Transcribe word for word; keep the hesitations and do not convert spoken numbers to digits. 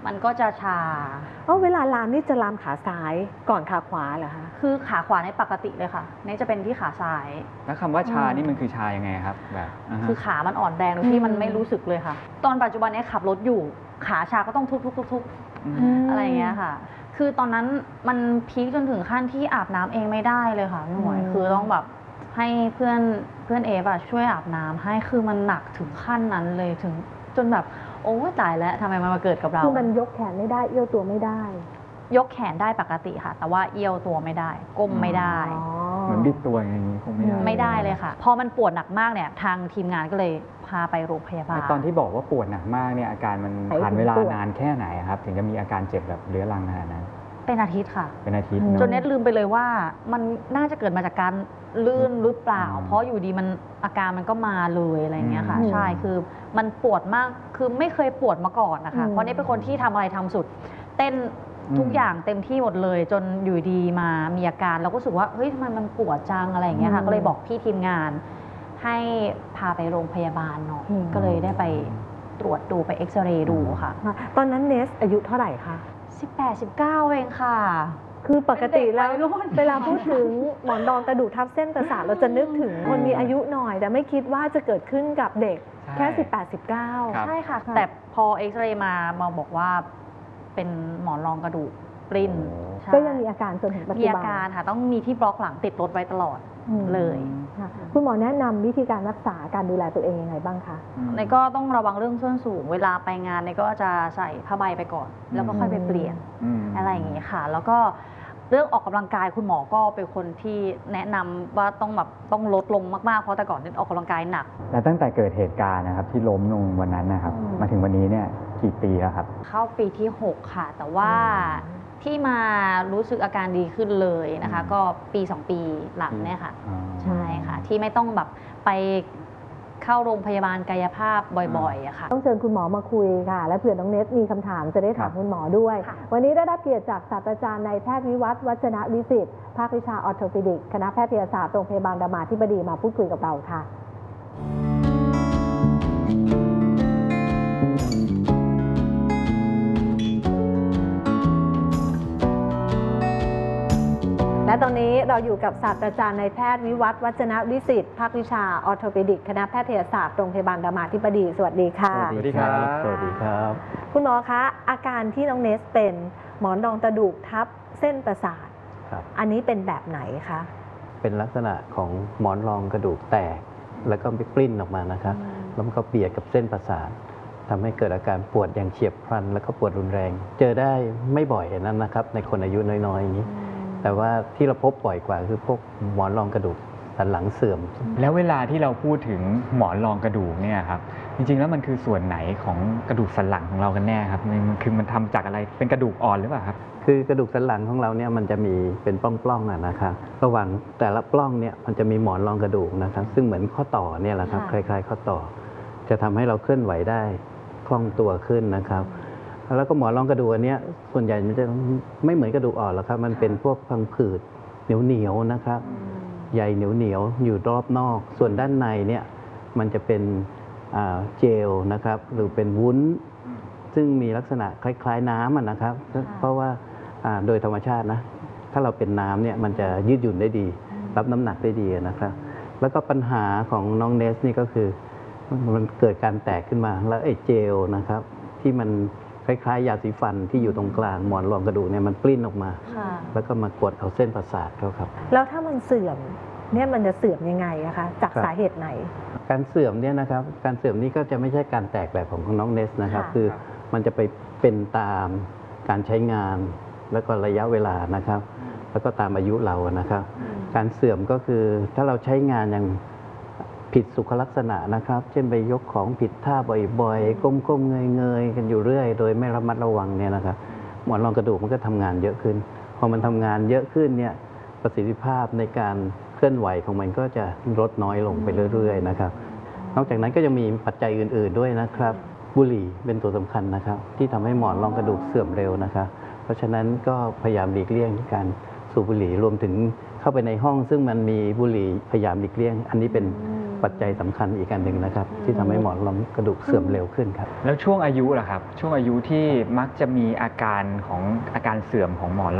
มันก็จะชาเพราะเวลาลามนี่จะลามขาซ้ายก่อนขาขวาเหรอคะคือขาขวาในปกติเลยค่ะนี่จะเป็นที่ขาซ้ายแล้วคำว่าชานี่มันคือชายังไงครับแบบคือขามันอ่อนแรงโดยที่มันไม่รู้สึกเลยค่ะตอนปัจจุบันนี้ขับรถอยู่ขาชาก็ต้องทุบๆๆๆอะไรอย่างเงี้ยค่ะคือตอนนั้นมันพีคจนถึงขั้นที่อาบน้ำเองไม่ได้เลยค่ะพี่หมวยคือต้องแบบให้เพื่อนเพื่อนเอฟอะช่วยอาบน้ำให้คือมันหนักถึงขั้นนั้นเลยถึงจนแบบโอ้ตายแล้วทำไมมันมาเกิดกับเราคือมันยกแขนไม่ได้เอี้ยวตัวไม่ได้ยกแขนได้ปกติค่ะแต่ว่าเอี้ยวตัวไม่ได้ก้มไม่ได้เหมือนบิดตัวอย่างนี้คงไม่ได้ไม่ได้เลยค่ะพอมันปวดหนักมากเนี่ยทางทีมงานก็เลยพาไปโรงพยาบาลตอนที่บอกว่าปวดหนักมากเนี่ยอาการมันผ่านเวลานานแค่ไหนครับถึงจะมีอาการเจ็บแบบเรื้อรังขนาดนั้นเป็นอาทิตย์ค่ะเป็นอาทิตย์จนเน็ตลืมไปเลยว่ามันน่าจะเกิดมาจากการลื่นหรือเปล่าเพราะอยู่ดีมันอาการมันก็มาเลยอะไรเงี้ยค่ะใช่คือมันปวดมากคือไม่เคยปวดมาก่อนนะคะเพราะนี่เป็นคนที่ทำอะไรทำสุดเต้นทุกอย่างเต็มที่หมดเลยจนอยู่ดีมามีอาการเราก็รู้สึกว่าเฮ้ยทำไมมันปวดจังอะไรอย่างเงี้ยค่ะก็เลยบอกพี่ทีมงานให้พาไปโรงพยาบาลหน่อยก็เลยได้ไปตรวจดูไปเอ็กซเรย์ดูค่ะตอนนั้นเนสอายุเท่าไหร่คะสิบแปด สิบเก้าเองค่ะคือปกติแล้วเวลาพูดถึงหมอนรองกระดูกทับเส้นประสาทเราจะนึกถึงคนมีอายุหน่อยแต่ไม่คิดว่าจะเกิดขึ้นกับเด็กแค่สิบแปด สิบเก้าใช่ค่ะแต่พอเอ็กซเรย์มามาบอกว่าเป็นหมอนรองกระดูกปริ้นก็ยังมีอาการจนถึงปัจจุบันมีอาการค่ะต้องมีที่บล็อกหลังติดรถไว้ตลอดเลยคุณหมอแนะนำวิธีการรักษาการดูแลตัวเองยังไงบ้างคะในก็ต้องระวังเรื่องส้นสูงเวลาไปงานในก็จะใส่ผ้าใบไปก่อนแล้วก็ค่อยไปเปลี่ยนอะไรอย่างนี้ค่ะแล้วก็เรื่องออกกำลังกายคุณหมอก็เป็นคนที่แนะนำว่าต้องแบบต้องลดลงมากๆเพราะแต่ก่อนนี่ออกกำลังกายหนักแล้วตั้งแต่เกิดเหตุการณ์นะครับที่ล้มลงวันนั้นนะครับมาถึงวันนี้เนี่ยกี่ปีแล้วครับเข้าปีที่หกค่ะแต่ว่าที่มารู้สึกอาการดีขึ้นเลยนะคะก็ปีสองปีหลังเนี่ยค่ะใช่ค่ะที่ไม่ต้องแบบไปเข้าโรงพยาบาลกายภาพบ่อยๆอะค่ะต้องเชิญคุณหมอมาคุยค่ะและเผื่อน้องเนสมีคำถามจะได้ถามคุณหมอด้วยวันนี้ได้รับเกียรติจากศาสตราจารย์นายแพทย์วิวัฒน์วัฒนวิสิทธิ์ภาควิชาออร์โทปิดิกคณะแพทยศาสตร์โรงพยาบาลรามาธิบดีมาพูดคุยกับเราค่ะและตอนนี้เราอยู่กับศาสตราจารย์นายแพทย์วิวัฒน์วัฒนวิสิทธิ์ภาควิชาออร์โทปิดิกคณะแพทยศาสตร์โรงพยาบาลรามาธิบดีสวัสดีค่ะสวัสดีครับสวัสดีครับคุณหมอคะอาการที่น้องเนสเป็นหมอนรองกระดูกทับเส้นประสาทอันนี้เป็นแบบไหนคะเป็นลักษณะของหมอนรองกระดูกแตกแล้วก็ปลิ้นออกมานะครับแล้วมันก็เบียดกับเส้นประสาททำให้เกิดอาการปวดอย่างเฉียบพลันแล้วก็ปวดรุนแรงเจอได้ไม่บ่อยนั้นนะครับในคนอายุน้อยๆอย่างนี้แต่ว่าที่เราพบบ่อยกว่าคือพวกหมอนรองกระดูกสันหลังเสื่อมแล้วเวลาที่เราพูดถึงหมอนรองกระดูกเนี่ยครับจริงๆแล้วมันคือส่วนไหนของกระดูกสันหลังของเรากันแน่ครับมันคือมันทำจากอะไรเป็นกระดูกอ่อนหรือเปล่าครับคือกระดูกสันหลังของเราเนี่ยมันจะมีเป็นปล้องๆนะครับระหว่างแต่ละปล้องเนี่ยมันจะมีหมอนรองกระดูกนะครับซึ่งเหมือนข้อต่อเนี่ยแหละครับคล้ายๆข้อต่อจะทำให้เราเคลื่อนไหวได้คล่องตัวขึ้นนะครับแล้วก็หมอนรองกระดูกอันนี้ส่วนใหญ่มันจะไม่เหมือนกระดูกอ่อนหรอกครับมันเป็นพวกพังผืดเหนียวๆนะครับใยเหนียวๆอยู่รอบนอกส่วนด้านในเนี่ยมันจะเป็นเจลนะครับหรือเป็นวุ้นซึ่งมีลักษณะคล้ายๆน้ำนะครับเพราะว่าโดยธรรมชาตินะถ้าเราเป็นน้ำเนี่ยมันจะยืดหยุ่นได้ดีรับน้ำหนักได้ดีนะครับแล้วก็ปัญหาของน้องเนสนี่ก็คือมันเกิดการแตกขึ้นมาแล้วไอ้เจลนะครับที่มันคล้ายๆยาสีฟันที่อยู่ตรงกลางหมอนรองกระดูกเนี่ยมันปลิ้นออกมาแล้วก็มากดเอาเส้นประสาทเขาครับแล้วถ้ามันเสื่อมเนี่ยมันจะเสื่อมยังไงอะคะจากสาเหตุไหนการเสื่อมเนี่ยนะครับการเสื่อมนี้ก็จะไม่ใช่การแตกแบบของน้องเนสนะครับคือมันจะไปเป็นตามการใช้งานแล้วก็ระยะเวลานะครับแล้วก็ตามอายุเรานะครับการเสื่อมก็คือถ้าเราใช้งานอย่างผิดสุขลักษณะนะครับเช่นไปยกของผิดท่าบ่อยๆก้มๆเงยๆกันอยู่เรื่อยโดยไม่ระมัดระวังเนี่ยนะครับหมอนรองกระดูกมันก็ทำงานเยอะขึ้นพอมันทำงานเยอะขึ้นเนี่ยประสิทธิภาพในการเคลื่อนไหวของมันก็จะลดน้อยลงไปเรื่อยๆนะครับนอกจากนั้นก็ยังมีปัจจัยอื่นๆด้วยนะครับบุหรี่เป็นตัวสำคัญนะครับที่ทำให้หมอนรองกระดูกเสื่อมเร็วนะครับเพราะฉะนั้นก็พยายามหลีกเลี่ยงการสูบบุหรี่รวมถึงเข้าไปในห้องซึ่งมันมีบุหรี่พยายามหลีกเลี่ยงอันนี้เป็นปปัจจัยสำคัญอีกอันหนึ่งนะครับ ที่ทำให้หมอนรองกระดูกเสื่อมเร็วขึ้นครับแล้วช่วงอายุล่ะครับ ช่วงอายุที่มักจะมีอาการของอาการเสื่อมของหมอน